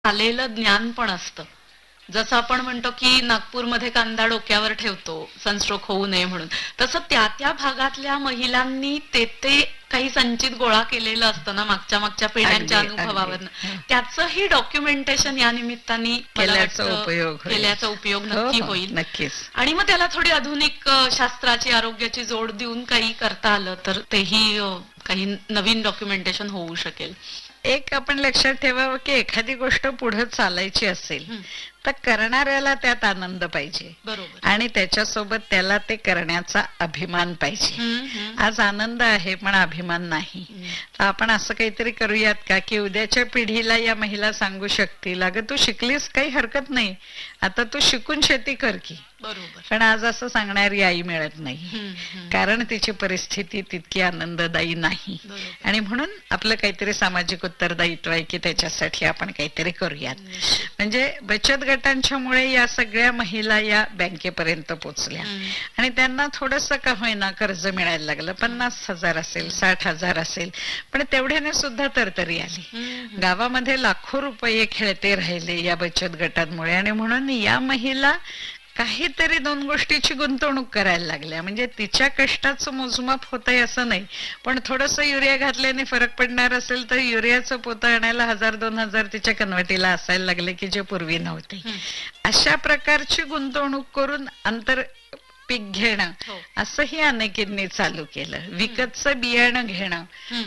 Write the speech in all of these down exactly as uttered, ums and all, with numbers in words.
आलेलं ज्ञान पण असतं. जसं आपण म्हणतो की नागपूरमध्ये कांदा डोक्यावर ठेवतो सनस्ट्रोक होऊ नये म्हणून, तसं त्या त्या भागातल्या महिलांनी ते ते काही संचित गोळा केलेलं असतं ना मागच्या मागच्या पिढ्यांच्या अनुभवावरनं, त्याचंही डॉक्युमेंटेशन या निमित्ताने केल्याचा उपयोग केल्याचा उपयोग नक्की होईल. नक्कीच. आणि मग त्याला थोडी आधुनिक शास्त्राची आरोग्याची जोड देऊन काही करता आलं तर तेही काही नवीन डॉक्युमेंटेशन होऊ शकेल. एक आपण लक्षात ठेवावं की एखादी गोष्ट पुढे चालायची असेल तर करणाऱ्याला त्यात आनंद पाहिजे. बरोबर. आणि त्याच्यासोबत त्याला ते करण्याचा अभिमान पाहिजे. आज आनंद आहे पण अभिमान नाही. तर आपण असं काहीतरी करूयात का की उद्याच्या पिढीला या महिला सांगू शकतील, अगं तू शिकलीस काही हरकत नाही, आता तू शिकून शेती कर की. बरोबर. पण आज असं सांगणारी आई मिळत नाही, कारण तिची परिस्थिती तितकी आनंददायी नाही. आणि म्हणून आपलं काहीतरी सामाजिक उत्तरदायित्व आहे की त्याच्यासाठी आपण काहीतरी करूयात. म्हणजे बचत गटांच्या मुळे या सगळ्या महिला या बँकेपर्यंत पोहोचल्या आणि त्यांना थोडंसं का होईना कर्ज मिळायला लागलं. पन्नास हजार असेल, साठ हजार असेल, पण तेवढ्याने सुद्धा तरतरी आली. गावामध्ये लाखो रुपये खेळते राहिले या बचत गटांमुळे. आणि म्हणून या महिला काहीतरी दोन गोष्टीची गुंतवणूक करायला लागल्या. म्हणजे तिच्या कष्टाचं मोजमाप होत आहे असं नाही, पण थोडस युरिया घातल्याने फरक पडणार असेल तर युरियाचं पोतं आणायला हजार दोन हजार तिच्या कन्वर्टीला असायला लागले की जे पूर्वी नव्हते. अशा प्रकारची गुंतवणूक करून आंतर पीक घेणं असंही अनेकींनी चालू केलं. विकतचं बियाणं घेणं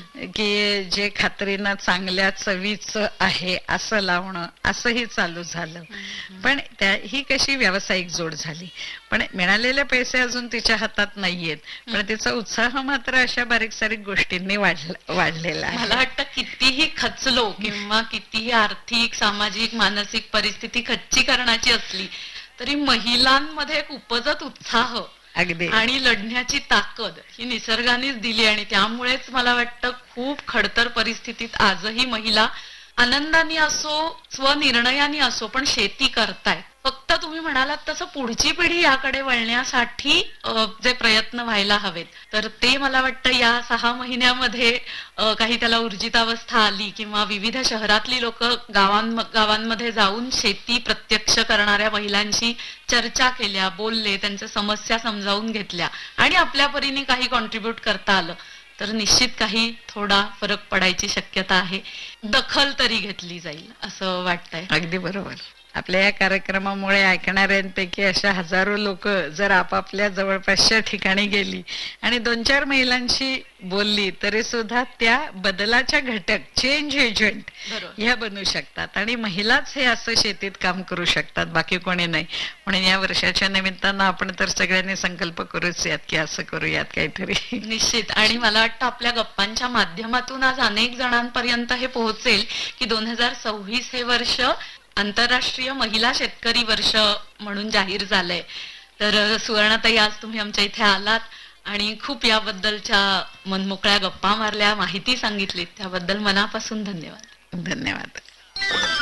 की जे खात्रीनं चांगल्या चवीचं आहे असं लावणं असंही चालू झालं. पण ही कशी व्यावसायिक जोड झाली. पण मिळालेले पैसे अजून तिच्या हातात नाहीयेत, पण तिचा उत्साह मात्र अशा बारीक सारीक गोष्टींनी वाढलेला आहे. मला वाटतं कितीही खचलो किंवा कितीही आर्थिक सामाजिक मानसिक परिस्थिती खच्चीकरणाची असली तरी महिलांमध्ये एक उपजत उत्साह अगदी आणि लढण्याची ताकद ही निसर्गानेच दिली. आणि त्यामुळेच मला वाटतं खूप खडतर परिस्थितीत आजही महिला आनंदाने असो स्वनिर्णयाने असो पण शेती करतायत. फक्त तुम्ही म्हणालात तसं पुढची पिढी याकडे वळण्यासाठी जे प्रयत्न व्हायला हवेत, तर ते मला वाटतं या सहा महिन्यामध्ये काही त्याला ऊर्जितावस्था आली किंवा विविध शहरातली लोक गावां गावांमध्ये जाऊन शेती प्रत्यक्ष करणाऱ्या महिलांशी चर्चा केल्या, बोलले, त्यांच्या समस्या समजावून घेतल्या आणि आपल्या परीने काही कॉन्ट्रीब्युट करता आलं तर निश्चित काही थोडा फरक पडायची शक्यता आहे. दखल तरी घेतली जाईल असं वाटतंय. अगदी बरोबर. आपल्या या कार्यक्रमामुळे ऐकणाऱ्यांपैकी अशा हजारो लोक जर आपापल्या जवळपासच्या ठिकाणी गेली आणि दोन चार महिलांशी बोलली तरी सुद्धा त्या बदलाच्या घटक चेंज एजंट ह्या बनू शकतात. आणि महिलाच हे असं शेतीत काम करू शकतात, बाकी कोणी नाही. म्हणून या वर्षाच्या निमित्तानं आपण तर सगळ्यांनी संकल्प करूच यात की असं करूयात काहीतरी. निश्चित. आणि मला वाटतं आपल्या गप्पांच्या माध्यमातून आज अनेक जणांपर्यंत हे पोहोचेल की दोन हजार सव्वीस हे वर्ष आंतरराष्ट्रीय महिला शेतकरी वर्ष म्हणून जाहीर झालंय. तर सुवर्णाताई, आज तुम्ही आमच्या इथे आलात आणि खूप याबद्दलच्या मनमोकळ्या गप्पा मारल्या, माहिती सांगितलीत, त्याबद्दल मनापासून धन्यवाद. धन्यवाद.